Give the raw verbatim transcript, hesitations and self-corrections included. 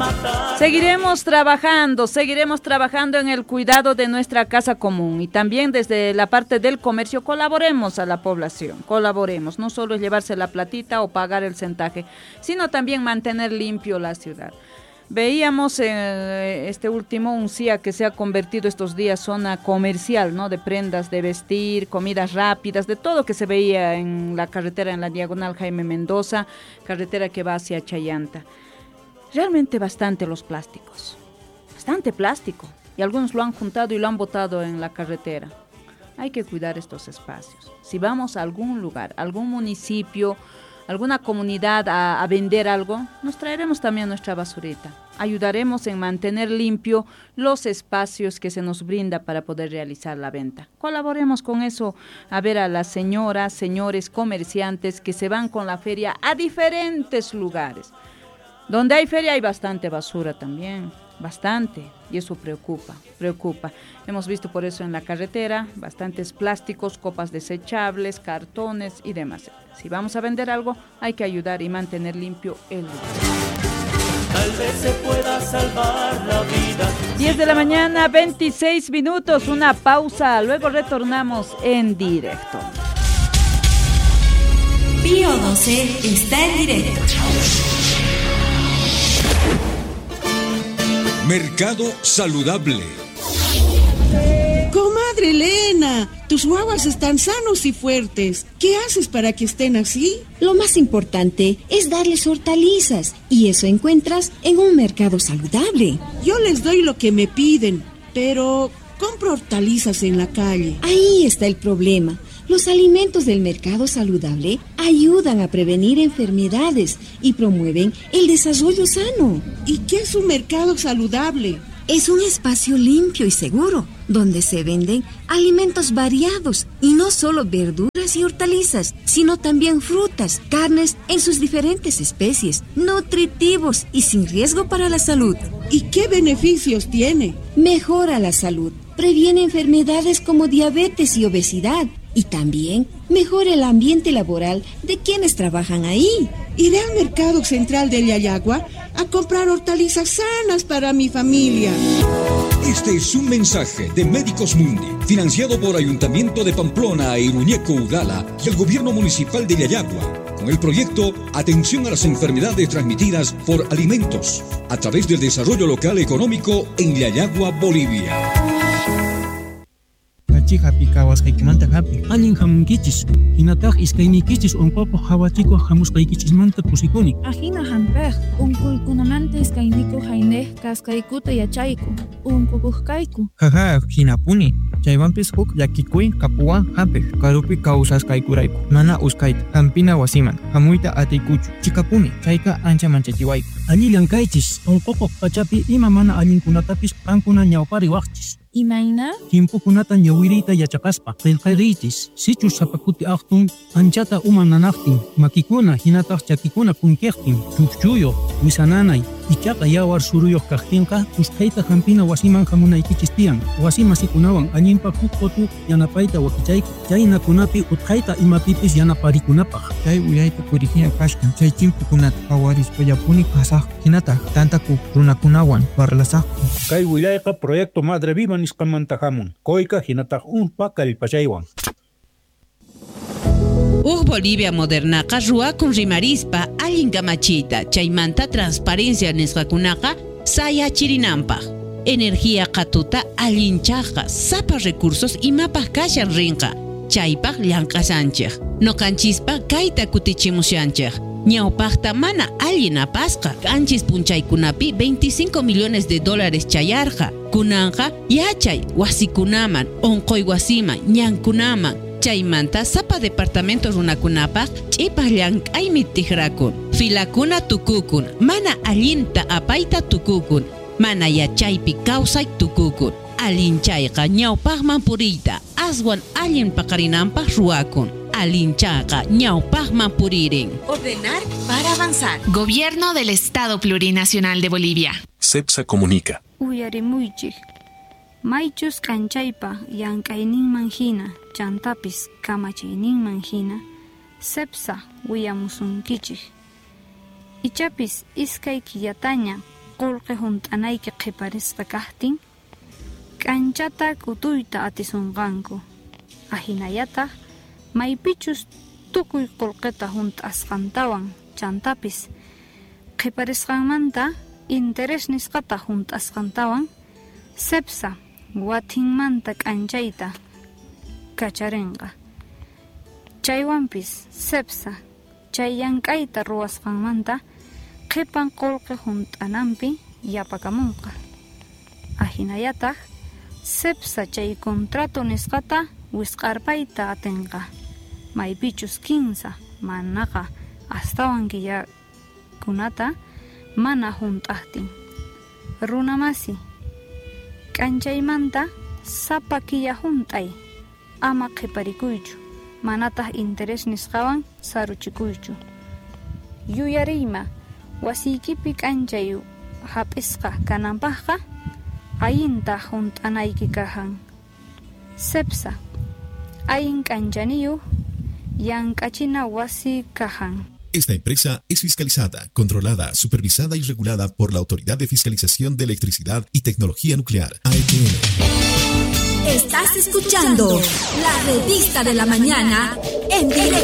Seguiremos trabajando, seguiremos trabajando en el cuidado de nuestra casa común y también desde la parte del comercio colaboremos a la población, colaboremos, no solo es llevarse la platita o pagar el centaje, sino también mantener limpio la ciudad. Veíamos en este último un C I A que se ha convertido estos días zona comercial, ¿no? De prendas de vestir, comidas rápidas, de todo que se veía en la carretera, en la diagonal Jaime Mendoza, carretera que va hacia Chayanta. Realmente bastante los plásticos, bastante plástico, y algunos lo han juntado y lo han botado en la carretera. Hay que cuidar estos espacios. Si vamos a algún lugar, algún municipio, alguna comunidad a, a vender algo, nos traeremos también nuestra basurita. Ayudaremos en mantener limpio los espacios que se nos brinda para poder realizar la venta. Colaboremos con eso, a ver a las señoras, señores comerciantes que se van con la feria a diferentes lugares. Donde hay feria hay bastante basura también, bastante, y eso preocupa, preocupa. Hemos visto por eso en la carretera bastantes plásticos, copas desechables, cartones y demás. Si vamos a vender algo, hay que ayudar y mantener limpio el lugar. Tal vez se pueda salvar la vida. diez de la mañana, veintiséis minutos, una pausa, luego retornamos en directo. Pío doce está en directo. Mercado Saludable. Comadre Elena, tus guaguas están sanos y fuertes. ¿Qué haces para que estén así? Lo más importante es darles hortalizas, y eso encuentras en un mercado saludable. Yo les doy lo que me piden, pero compro hortalizas en la calle. Ahí está el problema. Los alimentos del mercado saludable ayudan a prevenir enfermedades y promueven el desarrollo sano. ¿Y qué es un mercado saludable? Es un espacio limpio y seguro, donde se venden alimentos variados y no solo verduras y hortalizas, sino también frutas, carnes en sus diferentes especies, nutritivos y sin riesgo para la salud. ¿Y qué beneficios tiene? Mejora la salud, previene enfermedades como diabetes y obesidad, y también mejora el ambiente laboral de quienes trabajan ahí. Iré al mercado central de Yayagua a comprar hortalizas sanas para mi familia. Este es un mensaje de Médicos Mundi, financiado por Ayuntamiento de Pamplona e Iruñeco Udala y el Gobierno Municipal de Yayagua, con el proyecto Atención a las enfermedades transmitidas por alimentos, a través del desarrollo local económico en Yayagua, Bolivia. Happy kawas kaikimanta happy anin hamunkichis hinataq iskaynikichis unquqa hawachiko hamusqaykichis manta pusikuni ajina hampej unquykunamanta iskayniku haynej kaskaykuta yachayku unqukuqkayku jaja hinapuni chaywanpis huk llakikuy kapuwan hampej karupi kawsasqaykurayku mana uskayta hampina wasiman hamuyta atiykuchu chikapuni chayqa ancha manchachiwayku allillan kaychis unquqa pachapi ima mana allinkunatapis qankuna ñawpariwaqchis. Imayna? Timpukunata ñawiriyta yachaqaspa qillqariychis sichus sapakuti aqtun anchata uma nanaqtin makikuna hinataq chakikuna kunkiqtin chukchuyuq wisananay ichaqa yawar suruyuq kaqtinqa usqayta hampina wasiman hamunaykichis tiyan wasi masikunawan allinpa huk qotu yanapayta wakichayku chaynakunapi utqayta imapipis yanaparikunapaq chay uyayta purikina kashkan chay chimpukunata qawarispa yapuni kasaq hinata tantaku runakunawan parlasaqku kay willayqa proyecto Madre Viva nisqamantahamun koyka hinataq unpa kallpachaywan. Ug Bolivia modernaqa ruakun rimarispa allinkamachiyta chaymanta transparencia nisqakunaqa sayachirinanpaq energía qatuta allinchaqa sapa recursos imapaq kashan rinqa chaypaq llanqasanchik noqanchispa kayta kutichimushanchik ñawpaqta mana allin apasqa kanchis punchaykunapi veinticinco millones de dólares chayarqa kunanqa yachay wasikunaman onqoy wasiman ñankunaman chaymanta sapa departamento runakunapaq ch'ipaq llank'aymi tiqrakun filakuna tukukun mana allinta apayta tukukun mana yachaypi kawsay tukukun allinchayqa ñawpaqman puriyta aswan allin paqarinanpaq ruwakun allinchaqa ñawpaqman puririn. Ordenar para avanzar. Gobierno del Estado Plurinacional de Bolivia. CEPSA comunica. Uyarimuychik. Maychus kanchaypa llank'ayninman hina chantapis kamachayninman hina CEPSA willamusunkichik. Ichapis iskay killataña qulqi hunt'anayki qiparisqa kaqtin k'anchata k'utuyta atisunqanku ahinayataq maypichus tukuy qulqita hunt'asqantawan chantapis qiparisqanmanta interés nisqata hunt'asqantawan sepsa watinmanta k'anchayta kacharinqa chaywanpis sepsa chay llank'ayta ruwasqanmanta qipan qulqi hunt'ananpi yapakamunqa ahinayataq sepsa chay contrato nisqata wisq'arpayta atinqa maypichus kinsa manaqa astawan killakunata mana hunt'aqtin runamasi k'anchaymanta sapa killa hunt'ay ama qiparikuychu manataq interés nisqawan saruchikuychu yuyariyma wasiykipi k'anchay hap'isqa kananpaqqa ayinta hunt'anayki kahan sepsa ayin k'anchaniyuq yank'achina wasi kahan. Esta empresa es fiscalizada, controlada, supervisada y regulada por la Autoridad de Fiscalización de Electricidad y Tecnología Nuclear, A E T N. Estás escuchando la revista de la mañana en directo.